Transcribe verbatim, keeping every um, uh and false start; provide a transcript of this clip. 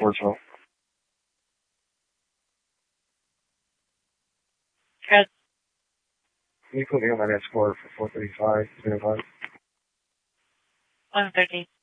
four twelve. Yes. Can you put me on my next score for four thirty-five, zero five? one thirty.